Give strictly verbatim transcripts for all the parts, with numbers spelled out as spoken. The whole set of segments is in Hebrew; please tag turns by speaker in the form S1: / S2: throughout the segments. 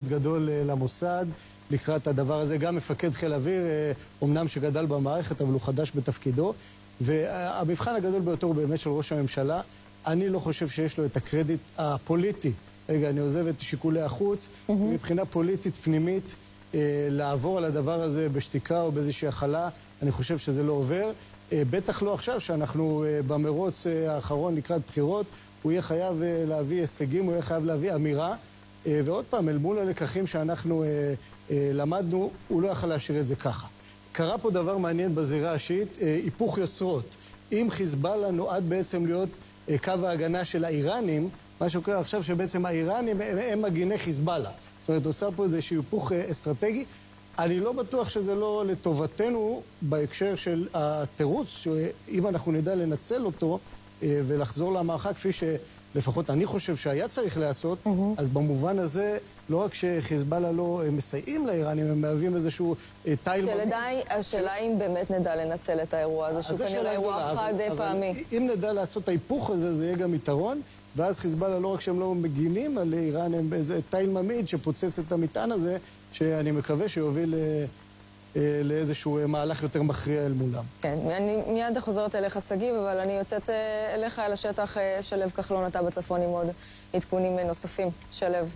S1: גדול למוסד לקראת הדבר הזה. גם מפקד חיל אוויר, אומנם שגדל במערכת, אבל הוא חדש בתפקידו. והמבחן הגדול ביותר הוא באמת של ראש הממשלה. אני לא חושב שיש לו את הקרדיט הפוליטי. רגע, אני עוזב את שיקולי החוץ. Mm-hmm. מבחינה פוליטית פנימית, לעבור על הדבר הזה בשתיקה או באיזושהי החלה, אני חושב שזה לא עובר. בטח לא עכשיו, שאנחנו במרוץ האחרון לקראת בחירות, הוא יהיה חייב להביא הישגים, הוא יהיה חייב להביא אמירה. ועוד פעם, אל מול הלקחים שאנחנו למדנו, הוא לא יכול להשאיר את זה ככה. קרה פה דבר מעניין בזירה השיעית, היפוך יוצרות. אם חיזבאללה נועד בעצם להיות קו ההגנה של האיראנים, מה שקורה עכשיו שבעצם האיראנים הם, הם מגיני חיזבאללה. זאת אומרת, עושה פה איזשהו היפוך אסטרטגי. אני לא בטוח שזה לא לטובתנו בהקשר של התירוץ, שאם אנחנו נדע לנצל אותו ולחזור למערכה כפי שלפחות אני חושב שהיה צריך לעשות, mm-hmm. אז במובן הזה לא רק שחיזבאללה לא מסייעים לאיראנים, הם מהווים איזשהו טייל...
S2: השאלה אם באמת נדע לנצל את האירוע הזה, שהוא כנראה אירוע חד פעמי.
S1: אם נדע לעשות את ההיפוך הזה, זה יהיה גם יתרון, ואז חיזבאללה לא רק שהם לא מגינים על איראן, הם באיזה טייל ממיד שפוצץ את המטען הזה, שאני מקווה שיוביל לאיזשהו מהלך יותר מכריע אל מולם.
S2: כן, אני מיד חוזרת אליך סגיב, אבל אני יוצאת אליך אל השטח. שלב כחלון, אתה בצפון עם עוד עדכונים נוספים. שלב.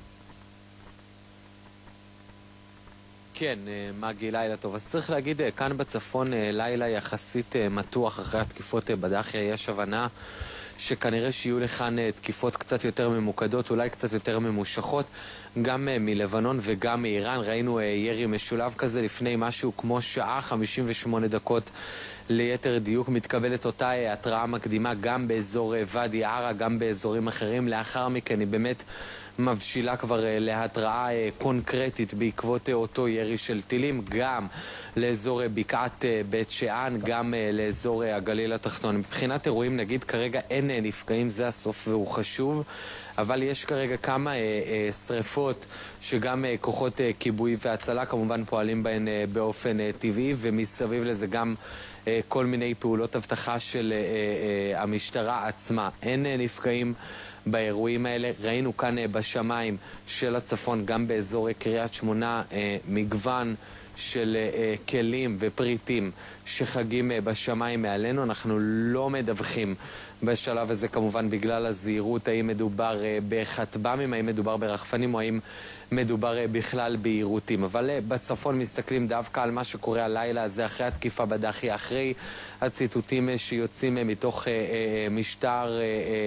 S3: כן, מגי, לילה טוב. אז צריך להגיד, כאן בצפון לילה יחסית מתוח אחרי התקיפות בדחיה. יש הבנה שכנראה שיהיו לכאן תקיפות קצת יותר ממוקדות, אולי קצת יותר ממושכות, גם מלבנון וגם מאיראן. ראינו ירי משולב כזה לפני משהו כמו שעה, חמישים ושמונה דקות ליתר דיוק. מתקבלת אותה התראה מקדימה גם באזור ואדי ערה, גם באזורים אחרים. לאחר מכן היא באמת מבשילה כבר להתראה קונקרטית בעקבות אותו ירי של טילים, גם לאזור בקעת בית שאן, גם לאזור הגליל התחתון. מבחינת אירועים, נגיד, כרגע אין נפגעים, זה הסוף והוא חשוב, אבל יש כרגע כמה אה, אה, שריפות שגם אה, כוחות אה, כיבוי והצלה כמובן פועלים בהן אה, באופן אה, טבעי, ומסביב לזה גם אה, כל מיני פעולות הבטחה של אה, אה, המשטרה עצמה. אין אה, נפגעים באירועים האלה. ראינו כאן אה, בשמיים של הצפון, גם באזור אה, קריית שמונה, אה, מגוון של אה, כלים ופריטים שחגים אה, בשמיים מעלינו. אנחנו לא מדווחים בשלב הזה כמובן בגלל הזהירות, האם מדובר אה, בחטב"מים, האם מדובר ברחפנים או האם מדובר אה, בכלל בהירותים. אבל אה, בצפון מסתכלים דווקא על מה שקורה הלילה הזה אחרי התקיפה בדחי, אחרי הציטוטים אה, שיוצאים אה, מתוך אה, אה, משטר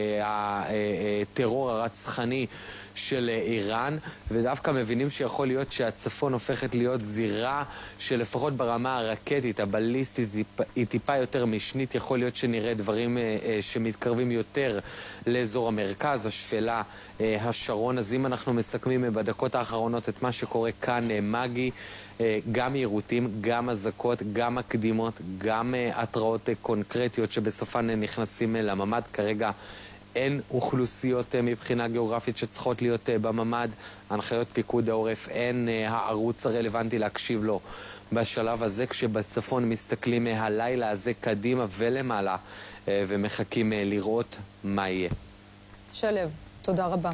S3: הטרור אה, אה, הרצחני של איראן, ודווקא מבינים שיכול להיות שהצפון הופכת להיות זירה שלפחות ברמה הרקטית, הבליסטית, היא טיפה יותר משנית. יכול להיות שנראה דברים שמתקרבים יותר לאזור המרכז, השפלה, השרון. אז אם אנחנו מסכמים בדקות האחרונות את מה שקורה כאן, מגי, גם יירוטים, גם אזעקות, גם מקדימות, גם התראות קונקרטיות שבסופן נכנסים לממד. כרגע אין אוכלוסיות מבחינה גיאוגרפית שצריכות להיות בממד. הנחיות פיקוד העורף, אין הערוץ הרלוונטי להקשיב לו בשלב הזה, כשבצפון מסתכלים הלילה הזה קדימה ולמעלה ומחכים לראות מה יהיה.
S2: שלב, תודה רבה.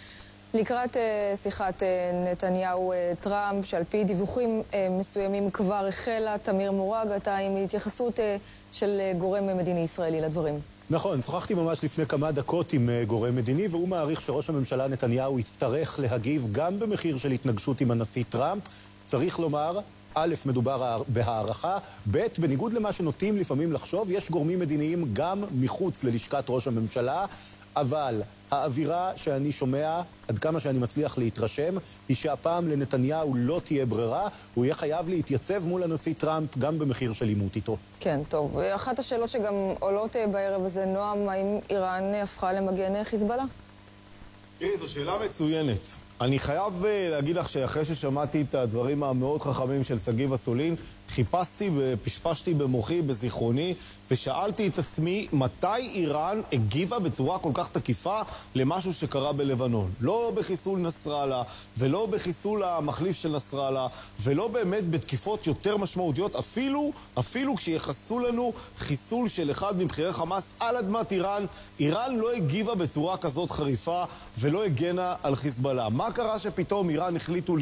S2: לקראת שיחת נתניהו-טראמפ, שעל פי דיווחים מסוימים כבר החלה, תמיר מורג, אתה עם התייחסות של גורם מדיני ישראלי לדברים.
S4: נכון, שוחחתי ממש לפני כמה דקות עם גורם מדיני, והוא מעריך שראש הממשלה נתניהו יצטרך להגיב גם במחיר של התנגשות עם הנשיא טראמפ. צריך לומר, א', מדובר בהערכה, ב', בניגוד למה שנוטים לפעמים לחשוב, יש גורמים מדיניים גם מחוץ ללשכת ראש הממשלה, אבל האווירה שאני שומע, עד כמה שאני מצליח להתרשם, היא שהפעם לנתניהו לא תהיה ברירה, הוא יהיה חייב להתייצב מול הנשיא טראמפ גם במחיר של עימות איתו.
S2: כן, טוב. אחת השאלות שגם עולות בערב הזה, נועם, האם איראן הפכה למגן חיזבאללה?
S5: תראי, זו שאלה מצוינת. אני חייב להגיד לך שאחרי ששמעתי את הדברים המאוד חכמים של סגיב אסולין, חיפשתי ופשפשתי במוחי, בזיכרוני, ושאלתי את עצמי מתי איראן הגיבה בצורה כל כך תקיפה למשהו שקרה בלבנון. לא בחיסול נסראללה, ולא בחיסול המחליף של נסראללה, ולא באמת בתקיפות יותר משמעותיות, אפילו, אפילו כשיחסו לנו חיסול של אחד מבחירי חמאס על אדמת איראן, איראן לא הגיבה בצורה כזאת חריפה ולא הגנה על חיזבאללה. מה קרה שפתאום איראן החליטו